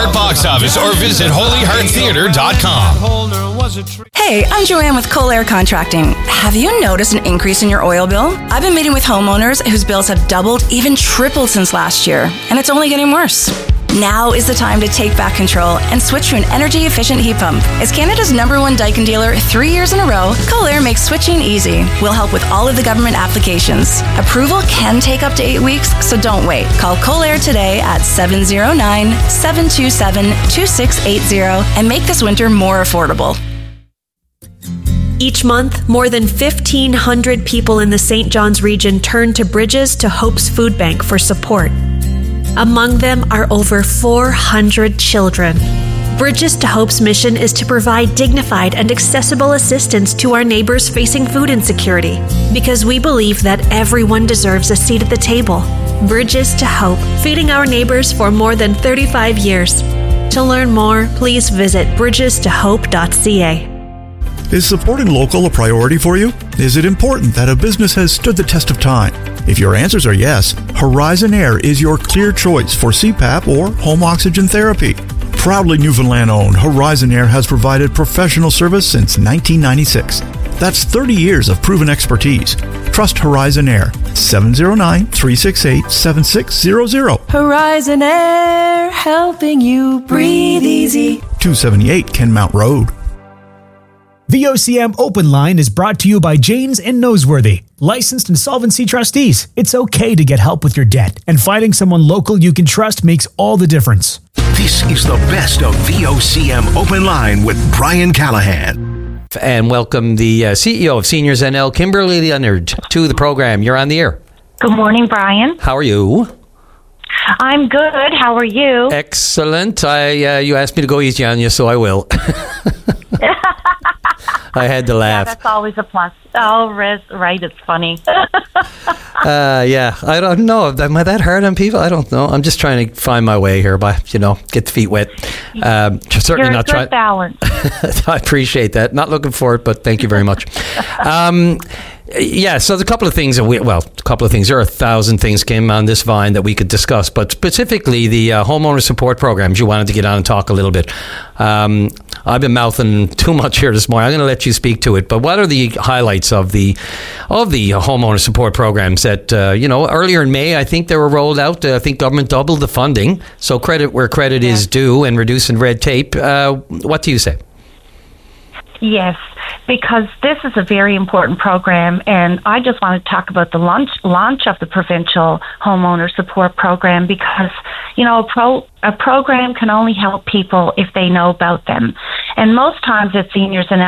Heart box office or visit holyhearttheater.com. Hey, I'm Joanne with Colair Contracting. Have you noticed an increase in your oil bill? I've been meeting with homeowners whose bills have doubled, even tripled since last year, and it's only getting worse. Now is the time to take back control and switch to an energy-efficient heat pump. As Canada's #1 Daikin dealer 3 years in a row, Colair makes switching easy. We'll help with all of the government applications. Approval can take up to 8 weeks, so don't wait. Call Colair today at 709-727-2680 and make this winter more affordable. Each month, more than 1,500 people in the St. John's region turn to Bridges to Hope's Food Bank for support. Among them are over 400 children. Bridges to Hope's mission is to provide dignified and accessible assistance to our neighbors facing food insecurity, because we believe that everyone deserves a seat at the table. Bridges to Hope, feeding our neighbors for more than 35 years. To learn more, please visit bridgestohope.ca. Is supporting local a priority for you? Is it important that a business has stood the test of time? If your answers are yes, Horizon Air is your clear choice for CPAP or home oxygen therapy. Proudly Newfoundland-owned, Horizon Air has provided professional service since 1996. That's 30 years of proven expertise. Trust Horizon Air. 709-368-7600. Horizon Air, helping you breathe easy. 278 Kenmount Road. VOCM Open Line is brought to you by Janes and Noseworthy, licensed insolvency trustees. It's okay to get help with your debt, and finding someone local you can trust makes all the difference. This is the best of VOCM Open Line with Brian Callahan. And welcome the CEO of Seniors NL, Kimberly Leonard, to the program. You're on the air. Good morning, Brian. How are you? I'm good. How are you? Excellent. You asked me to go easy on you, so I will. I had to laugh. Yeah, that's always a plus. Oh, right. It's funny. Yeah. I don't know. Am I that hard on people? I don't know. I'm just trying to find my way here by, get the feet wet. Certainly You're not a good balance. I appreciate that. Not looking for it, but thank you very much. Yeah, so there's a couple of things. There are 1,000 things, Kim, on this Vine that we could discuss, but specifically the homeowner support programs. You wanted to get on and talk a little bit. I've been mouthing too much here this morning. I'm going to let you speak to it. But what are the highlights of the homeowner support programs that earlier in May? I think they were rolled out. I think government doubled the funding. So credit where credit is due and reducing red tape. What do you say? Yes, because this is a very important program, and I just want to talk about the launch of the provincial homeowner support program, because a program can only help people if they know about them, and most times at Seniors and